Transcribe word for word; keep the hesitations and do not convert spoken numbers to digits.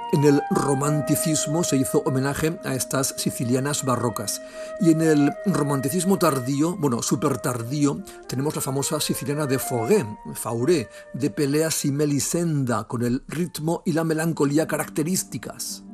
En el romanticismo se hizo homenaje a estas sicilianas barrocas. Y en el romanticismo tardío, bueno, súper tardío, tenemos la famosa siciliana de Fauré, Fauré, de Pelea y Melisenda, con el ritmo y la melancolía características.